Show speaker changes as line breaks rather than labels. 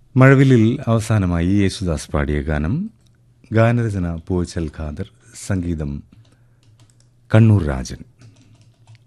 മഴവില്ലിൽ അവസാനമായി യേശുദാസ് പാടിയ ഗാനം. ഗാനരചന പൂവച്ചൽ ഖാദർ, സംഗീതം കണ്ണൂർ രാജൻ.